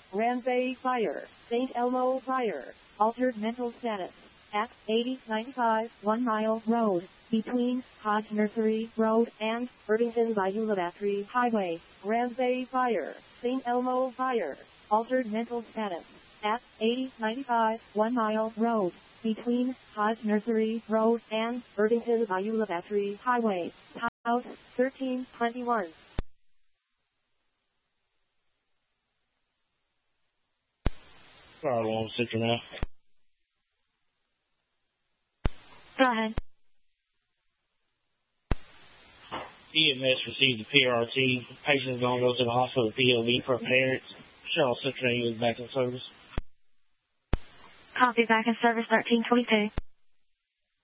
Ramsay Fire, St. Elmo Fire, altered mental status, at 8095 1 Mile Road, between Hodge Nursery Road and Irvington Beulah Battery Highway. Ramsay Fire, St. Elmo Fire, altered mental status, at 8095 1 Mile Road, between Hodge Nursery Road and Irvington Beulah Battery Highway. House 1321. Alright, well, I'll sit for now. Go ahead. EMS received a PRT. Patient is going to go to the hospital POV for parents. Cheryl Citrine is back in service. Copy, back in service 1322.